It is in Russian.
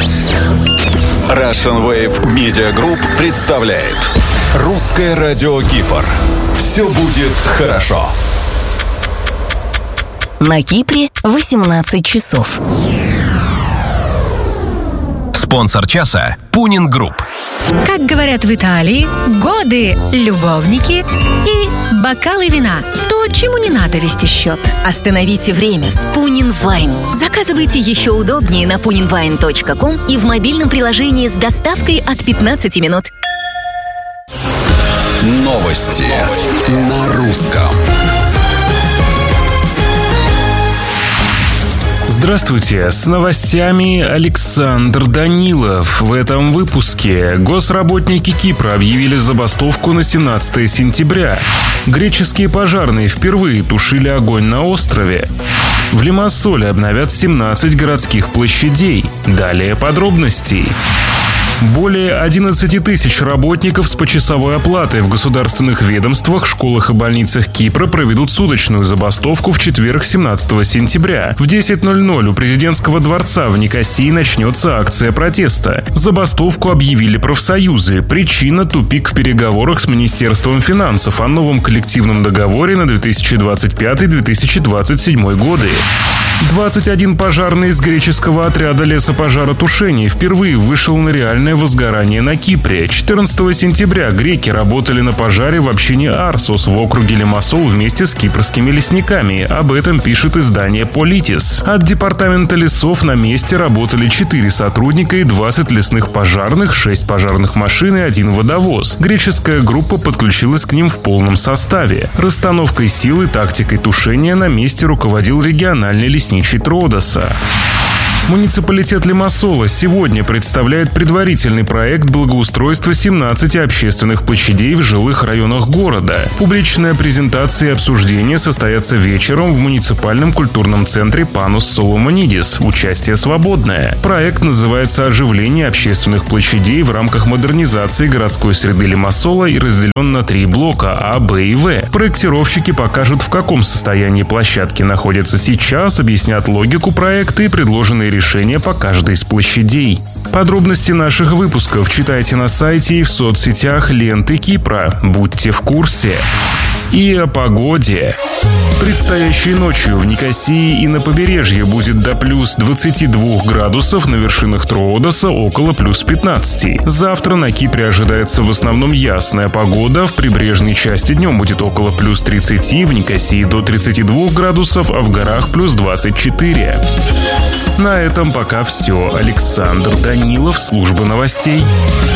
Russian Wave Media Group представляет Русское радио Кипр. Все будет хорошо. На Кипре 18 часов. Спонсор часа – Пунин Групп. Как говорят в Италии, годы, любовники и бокалы вина. То, чему не надо вести счет. Остановите время с Пунин Вайн. Заказывайте еще удобнее на puninwine.com и в мобильном приложении с доставкой от 15 минут. Новости на русском. Здравствуйте, с новостями Александр Данилов. В этом выпуске госработники Кипра объявили забастовку на 17 сентября. Греческие пожарные впервые тушили огонь на острове. В Лимассоле обновят 17 городских площадей. Далее подробностей. Более 11 тысяч работников с почасовой оплатой в государственных ведомствах, школах и больницах Кипра проведут суточную забастовку в четверг, 17 сентября. В 10:00 у президентского дворца в Никосии начнется акция протеста. Забастовку объявили профсоюзы. Причина – тупик в переговорах с Министерством финансов о новом коллективном договоре на 2025-2027 годы. 21 пожарный из греческого отряда лесопожаротушения впервые вышел на реальное возгорание на Кипре. 14 сентября греки работали на пожаре в общине Арсос в округе Лимассол вместе с кипрскими лесниками. Об этом пишет издание Политис. От департамента лесов на месте работали 4 сотрудника и 20 лесных пожарных, 6 пожарных машин и 1 водовоз. Греческая группа подключилась к ним в полном составе. Расстановкой сил и тактикой тушения на месте руководил региональный лесничий Тродоса. Муниципалитет Лимассола сегодня представляет предварительный проект благоустройства 17 общественных площадей в жилых районах города. Публичная презентация и обсуждение состоятся вечером в муниципальном культурном центре Панус Соломонидис. Участие свободное. Проект называется «Оживление общественных площадей в рамках модернизации городской среды Лимассола» и разделен на 3 блока А, Б и В. Проектировщики покажут, в каком состоянии площадки находятся сейчас, объяснят логику проекта и предложенные решения по каждой из площадей. Подробности наших выпусков читайте на сайте и в соцсетях ленты Кипра. Будьте в курсе. И о погоде. Предстоящей ночью в Никосии и на побережье будет до плюс 22 градусов, на вершинах Троодоса около плюс 15. Завтра на Кипре ожидается в основном ясная погода. В прибрежной части днем будет около плюс 30, в Никосии до 32 градусов, а в горах плюс 24. На этом пока все. Александр Данилов, служба новостей.